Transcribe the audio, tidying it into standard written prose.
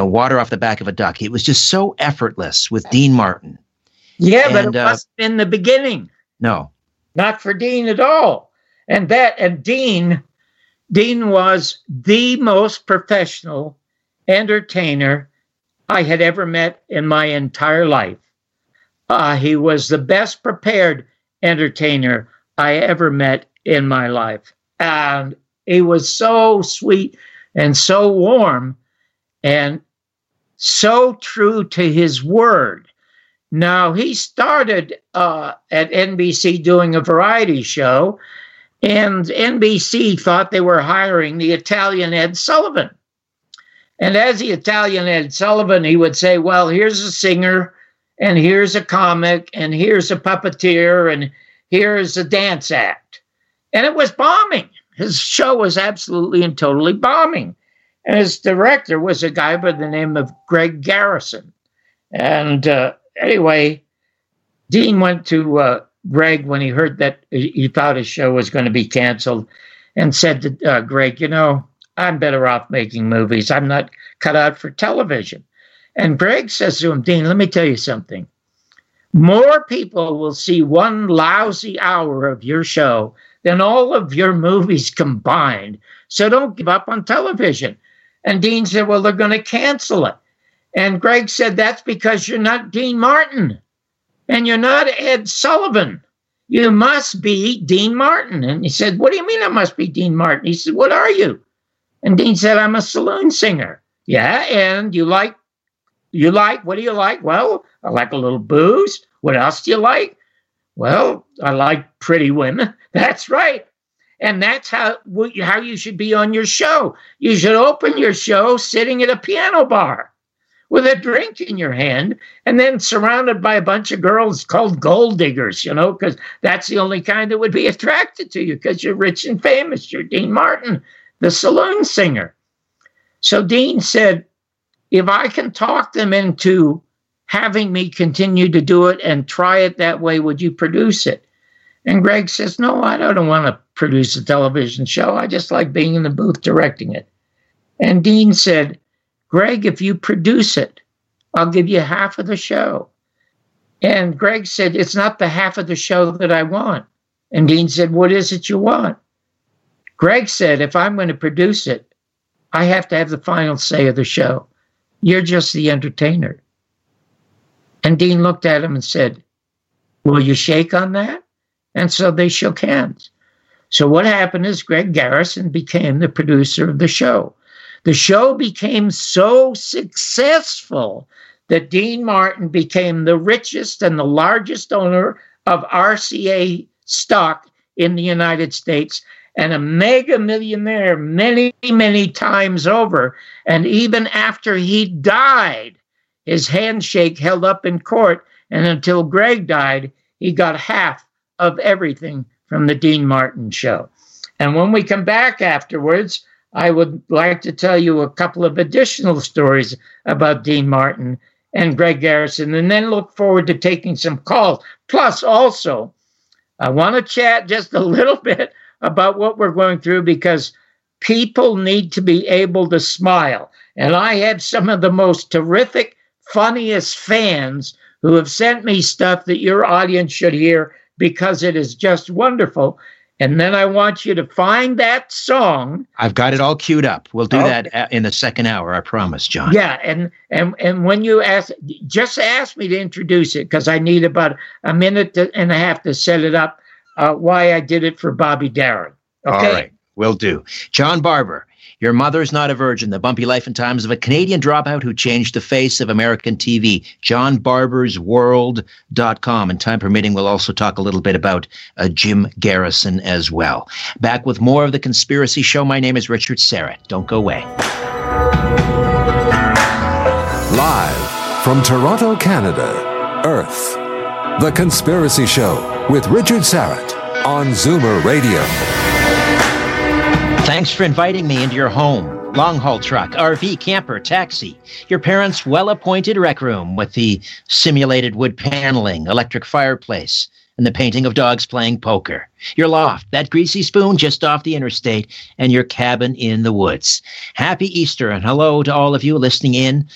water off the back of a duck. It was just so effortless with Dean Martin. Yeah, but it wasn't in the beginning. No. Not for Dean at all. And Dean was the most professional entertainer I had ever met in my entire life. He was the best prepared entertainer I ever met in my life. And he was so sweet and so warm and so true to his word. Now, he started at NBC doing a variety show, and NBC thought they were hiring the Italian Ed Sullivan. And as the Italian Ed Sullivan, he would say, well, here's a singer, and here's a comic, and here's a puppeteer, and here's a dance act. And it was bombing. His show was absolutely and totally bombing. And his director was a guy by the name of Greg Garrison. And anyway, Dean went to Greg when he heard that he thought his show was going to be canceled and said to Greg, I'm better off making movies. I'm not cut out for television. And Greg says to him, Dean, let me tell you something. More people will see one lousy hour of your show than all of your movies combined. So don't give up on television. And Dean said, well, they're going to cancel it. And Greg said, that's because you're not Dean Martin and you're not Ed Sullivan. You must be Dean Martin. And he said, what do you mean I must be Dean Martin? He said, what are you? And Dean said, I'm a saloon singer. Yeah, and you like, what do you like? Well, I like a little booze. What else do you like? Well, I like pretty women. That's right. And that's how you should be on your show. You should open your show sitting at a piano bar with a drink in your hand and then surrounded by a bunch of girls called gold diggers, because that's the only kind that would be attracted to you because you're rich and famous. You're Dean Martin, the saloon singer. So Dean said, if I can talk them into having me continue to do it and try it that way, would you produce it? And Greg says, no, I don't want to produce a television show. I just like being in the booth directing it. And Dean said, Greg, if you produce it, I'll give you half of the show. And Greg said, it's not the half of the show that I want. And Dean said, what is it you want? Greg said, if I'm going to produce it, I have to have the final say of the show. You're just the entertainer. And Dean looked at him and said, will you shake on that? And so they shook hands. So what happened is Greg Garrison became the producer of the show. The show became so successful that Dean Martin became the richest and the largest owner of RCA stock in the United States and a mega millionaire many, many times over. And even after he died, his handshake held up in court. And until Greg died, he got half of everything from the Dean Martin show. And when we come back afterwards, I would like to tell you a couple of additional stories about Dean Martin and Greg Garrison, and then look forward to taking some calls. Plus, also, I want to chat just a little bit about what we're going through because people need to be able to smile. And I have some of the most terrific, funniest fans who have sent me stuff that your audience should hear because it is just wonderful. And then I want you to find that song. I've got it all queued up. We'll do that in the second hour, I promise, John. Yeah, and when you just ask me to introduce it, because I need about a minute and a half to set it up, why I did it for Bobby Darin. Okay? All right, will do. John Barber, Your Mother's Not a Virgin, The Bumpy Life and Times of a Canadian Dropout Who Changed the Face of American TV. JohnBarbersWorld.com. And time permitting, we'll also talk a little bit about Jim Garrison as well. Back with more of The Conspiracy Show. My name is Richard Syrett. Don't go away. Live from Toronto, Canada, Earth. The Conspiracy Show with Richard Syrett on Zoomer Radio. Thanks for inviting me into your home. Long-haul truck, RV, camper, taxi. Your parents' well-appointed rec room with the simulated wood paneling, electric fireplace, and the painting of dogs playing poker. Your loft, that greasy spoon just off the interstate, and your cabin in the woods. Happy Easter, and hello to all of you listening in